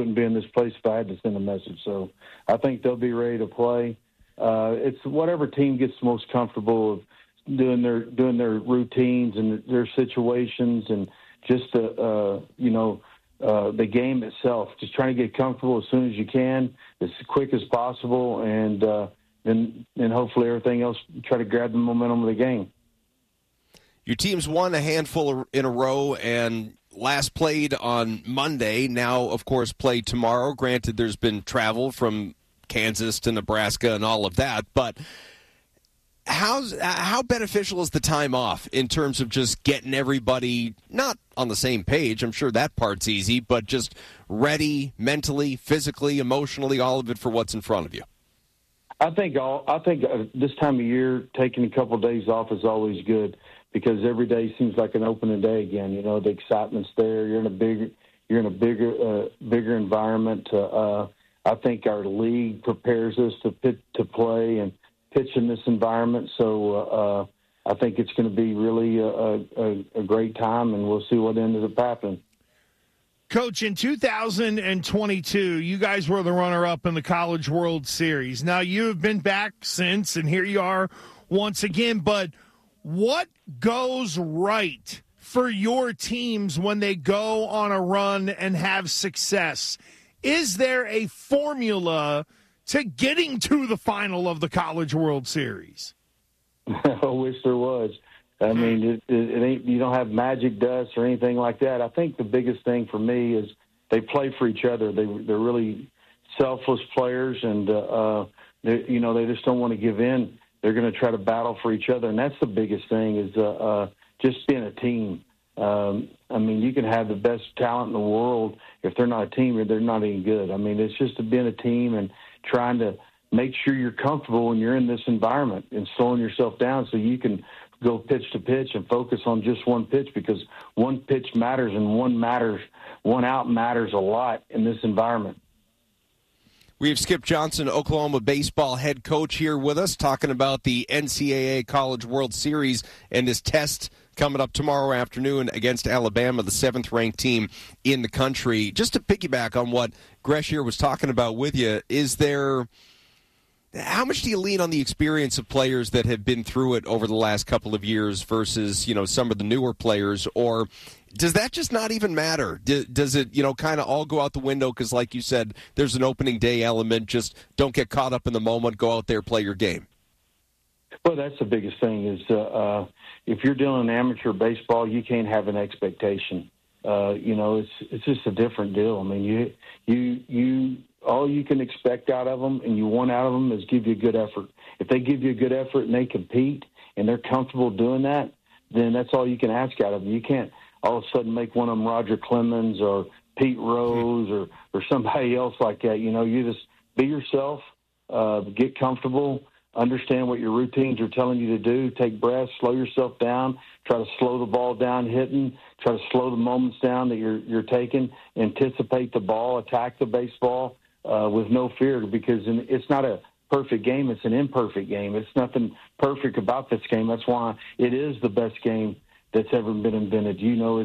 wouldn't be in this place if I had to send a message. So I think they'll be ready to play. It's whatever team gets most comfortable of doing their routines and their situations, and just the game itself. Just trying to get comfortable as soon as you can, as quick as possible, and then hopefully everything else, try to grab the momentum of the game. Your team's won a handful in a row, and last played on Monday. Now, of course, play tomorrow. Granted, there's been travel from Kansas to Nebraska and all of that, but how beneficial is the time off in terms of just getting everybody not on the same page? I'm sure that part's easy, but just ready mentally, physically, emotionally, all of it for what's in front of you. I think this time of year, taking a couple of days off is always good, because every day seems like an opening day again. You know, the excitement's there. You're in a bigger environment. I think our league prepares us to play and pitch in this environment. So I think it's going to be really a great time, and we'll see what ended up happening. Coach, in 2022, you guys were the runner-up in the College World Series. Now, you have been back since, and here you are once again. But what goes right for your teams when they go on a run and have success? Is there a formula to getting to the final of the College World Series? I wish there was. I mean, it ain't, you don't have magic dust or anything like that. I think the biggest thing for me is they play for each other. They're really selfless players, and they just don't want to give in. They're going to try to battle for each other, and that's the biggest thing, is just being a team. I mean, you can have the best talent in the world. If they're not a team, they're not any good. I mean, it's just being a team and trying to make sure you're comfortable when you're in this environment, and slowing yourself down so you can go pitch to pitch and focus on just one pitch, because one pitch matters, and one out matters a lot in this environment. We have Skip Johnson, Oklahoma baseball head coach, here with us, talking about the NCAA College World Series and his test coming up tomorrow afternoon against Alabama, the 7th-ranked team in the country. Just to piggyback on what Gresh here was talking about with you, how much do you lean on the experience of players that have been through it over the last couple of years versus, some of the newer players, or does that just not even matter? Does it, kind of all go out the window because, like you said, there's an opening day element, just don't get caught up in the moment, go out there, play your game? Well, that's the biggest thing is if you're dealing in amateur baseball, you can't have an expectation. It's just a different deal. I mean, you all you can expect out of them and you want out of them is give you a good effort. If they give you a good effort and they compete and they're comfortable doing that, then that's all you can ask out of them. You can't all of a sudden make one of them Roger Clemens or Pete Rose or somebody else like that. You just be yourself, get comfortable, understand what your routines are telling you to do, take breaths, slow yourself down, try to slow the ball down hitting, try to slow the moments down that you're taking, anticipate the ball, attack the baseball with no fear, because it's not a perfect game, it's an imperfect game. It's nothing perfect about this game. That's why it is the best game that's ever been invented.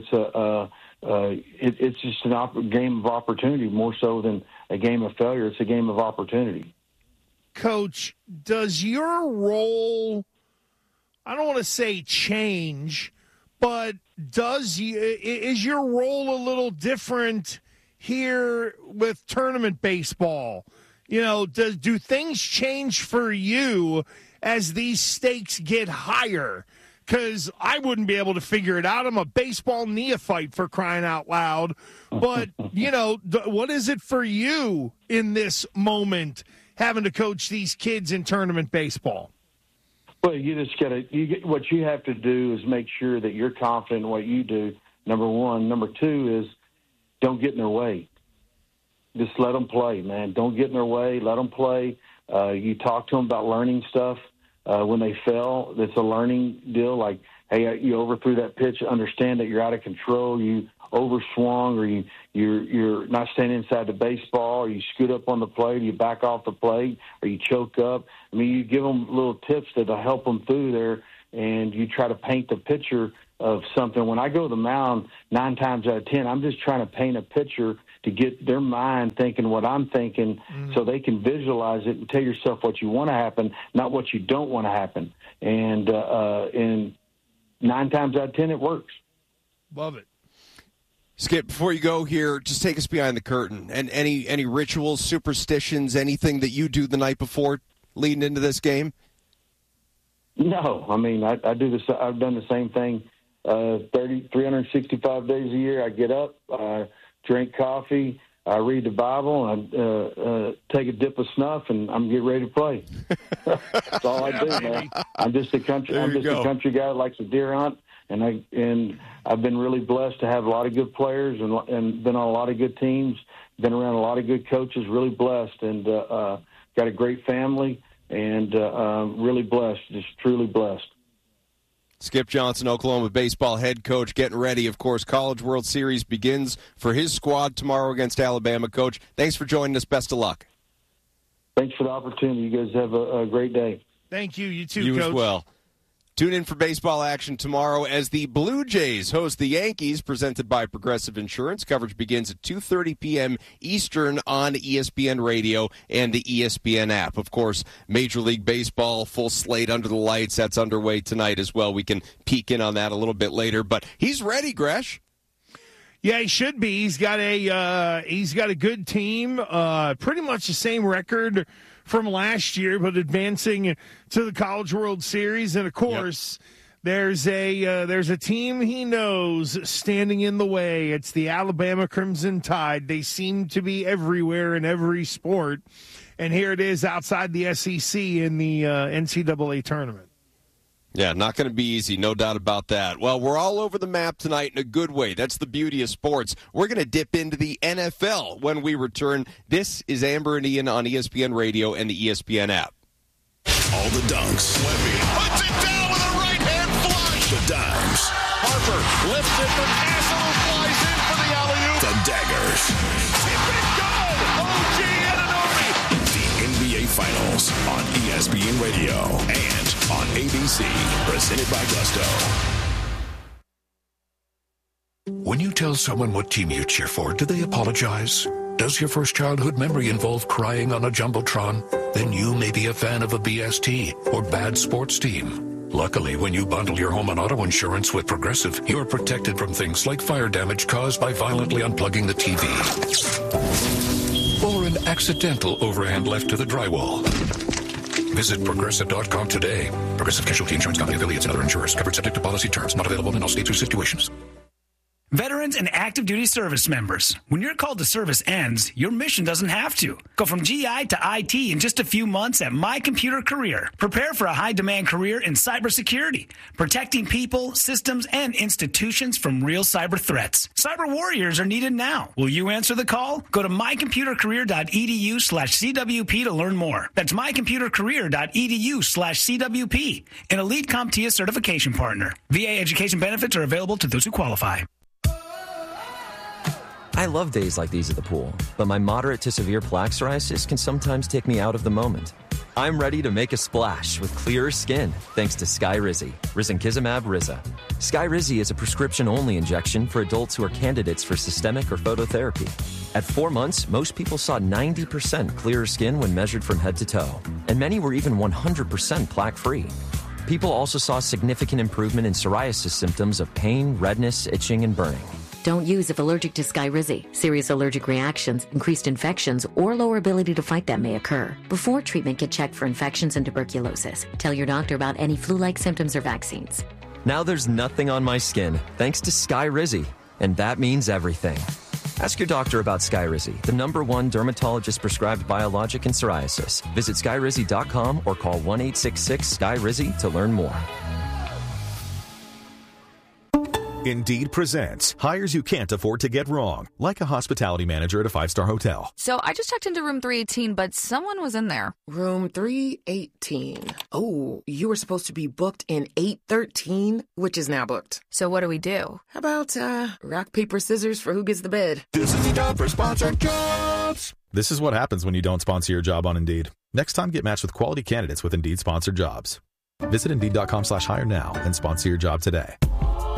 It's just a game of opportunity more so than a game of failure. It's a game of opportunity. Coach, does your role, I don't want to say change, but is your role a little different here with tournament baseball? Do things change for you as these stakes get higher? Because I wouldn't be able to figure it out. I'm a baseball neophyte, for crying out loud. But, what is it for you in this moment, having to coach these kids in tournament baseball? Well, you just got to. What you have to do is make sure that you're confident in what you do. Number one. Number two is don't get in their way. Just let them play, man. Don't get in their way. Let them play. You talk to them about learning stuff. When they fail, it's a learning deal. Like, hey, you overthrew that pitch. Understand that you're out of control. You overswung, or you're not staying inside the baseball, or you scoot up on the plate, or you back off the plate, or you choke up. I mean, you give them little tips that'll help them through there, and you try to paint the picture of something. When I go to the mound, 9 times out of 10, I'm just trying to paint a picture to get their mind thinking what I'm thinking, so they can visualize it and tell yourself what you want to happen, not what you don't want to happen. And 9 times out of 10, it works. Love it. Skip, before you go here, just take us behind the curtain. And any rituals, superstitions, anything that you do the night before leading into this game? No, I mean, I do this. I've done the same thing 365 days a year. I get up, drink coffee, I read the Bible, and take a dip of snuff, and I'm getting ready to play. That's all I do, man. I'm just a country guy that likes to deer hunt, and I've been really blessed to have a lot of good players and been on a lot of good teams, been around a lot of good coaches. Really blessed, and got a great family. And really blessed, just truly blessed. Skip Johnson, Oklahoma baseball head coach, getting ready. Of course, College World Series begins for his squad tomorrow against Alabama. Coach, thanks for joining us. Best of luck. Thanks for the opportunity. You guys have a great day. Thank you. You too, you Coach. As well. Tune in for baseball action tomorrow as the Blue Jays host the Yankees, presented by Progressive Insurance. Coverage begins at 2:30 p.m. Eastern on ESPN Radio and the ESPN app. Of course, Major League Baseball, full slate under the lights. That's underway tonight as well. We can peek in on that a little bit later. But he's ready, Gresh. Yeah, he should be. He's got a good team, pretty much the same record from last year, but advancing to the College World Series. And of course, there's a team he knows standing in the way. It's the Alabama Crimson Tide. They seem to be everywhere in every sport, and here it is outside the SEC in the NCAA tournament. Yeah, not going to be easy, no doubt about that. Well, we're all over the map tonight in a good way. That's the beauty of sports. We're going to dip into the NFL when we return. This is Amber and Ian on ESPN Radio and the ESPN app. All the dunks. Wemby puts it down with a right-hand flush. The dimes. Harper lifts it from Castle, who flies in for the alley-oop. The daggers. It's been good. OG Anunoby. The NBA Finals on ESPN Radio and on ABC, presented by Gusto. When you tell someone what team you cheer for, do they apologize? Does your first childhood memory involve crying on a Jumbotron? Then you may be a fan of a BST or bad sports team. Luckily, when you bundle your home and auto insurance with Progressive, you're protected from things like fire damage caused by violently unplugging the TV. Or an accidental overhand left to the drywall. Visit Progressive.com today. Progressive Casualty Insurance Company, affiliates, and other insurers. Covered subject to policy terms. Not available in all states or situations. Veterans and active duty service members. When your call to service ends, your mission doesn't have to. Go from GI to IT in just a few months at My Computer Career. Prepare for a high-demand career in cybersecurity, protecting people, systems, and institutions from real cyber threats. Cyber warriors are needed now. Will you answer the call? Go to mycomputercareer.edu/CWP to learn more. That's mycomputercareer.edu/CWP, an elite CompTIA certification partner. VA education benefits are available to those who qualify. I love days like these at the pool, but my moderate to severe plaque psoriasis can sometimes take me out of the moment. I'm ready to make a splash with clearer skin thanks to Skyrizi, risankizumab Riza. Skyrizi is a prescription-only injection for adults who are candidates for systemic or phototherapy. At 4 months, most people saw 90% clearer skin when measured from head to toe, and many were even 100% plaque-free. People also saw significant improvement in psoriasis symptoms of pain, redness, itching, and burning. Don't use if allergic to Skyrizi. Serious allergic reactions, increased infections, or lower ability to fight them may occur. Before treatment, get checked for infections and tuberculosis. Tell your doctor about any flu-like symptoms or vaccines. Now there's nothing on my skin thanks to Skyrizi, and that means everything. Ask your doctor about Skyrizi, the #1 dermatologist-prescribed biologic in psoriasis. Visit Skyrizi.com or call 1-866-SKY-RIZI to learn more. Indeed presents hires you can't afford to get wrong, like a hospitality manager at a 5-star hotel. So I just checked into room 318, but someone was in there. Room 318. Oh, you were supposed to be booked in 813, which is now booked. So what do we do? How about rock, paper, scissors for who gets the bed? This is the job for sponsored jobs. This is what happens when you don't sponsor your job on Indeed. Next time, get matched with quality candidates with Indeed sponsored jobs. Visit Indeed.com/hire now and sponsor your job today.